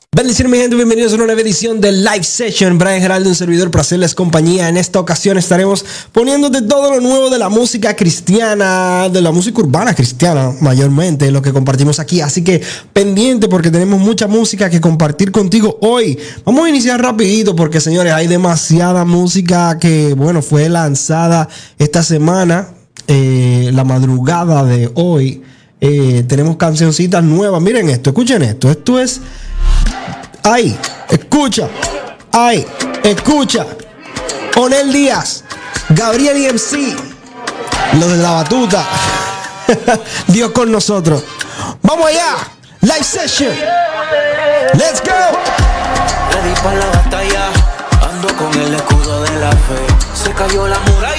Bendiciones, mi gente, bienvenidos a una nueva edición de Live Session. Brian Geraldo, un servidor para hacerles compañía. En esta ocasión estaremos poniéndote todo lo nuevo de la música cristiana, de la música urbana cristiana, mayormente lo que compartimos aquí. Así que pendiente porque tenemos mucha música que compartir contigo hoy. Vamos a iniciar rapidito porque, señores, hay demasiada música que, bueno, fue lanzada esta semana, la madrugada de hoy. Tenemos cancioncitas nuevas. Miren esto, escuchen esto. Esto es... Ay, escucha. Ay, escucha. Onel Díaz, Gabriel y MC, los de la batuta. Dios con nosotros. Vamos allá. Live session. Let's go. Ready para la batalla. Ando con el escudo de la fe. Se cayó la muralla.